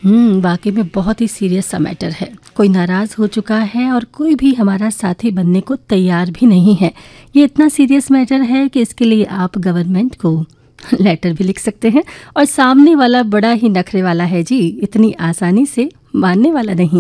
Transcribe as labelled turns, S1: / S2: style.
S1: वाकई में बहुत ही सीरियस सा मैटर है। कोई नाराज़ हो चुका है और कोई भी हमारा साथी बनने को तैयार भी नहीं है। ये इतना सीरियस मैटर है कि इसके लिए आप गवर्नमेंट को लेटर भी लिख सकते हैं और सामने वाला बड़ा ही नखरे वाला है जी, इतनी आसानी से मानने वाला नहीं।